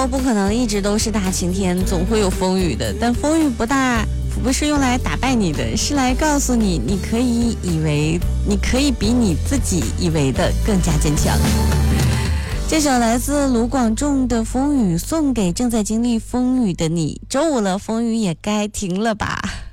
活不可能一直都是大晴天，总会有风雨的。但风雨不是用来打败你的，是来告诉你，你可以比你自己以为的更加坚强。这首来自卢广仲的《风雨》送给正在经历风雨的你。周五了，风雨也该停了吧。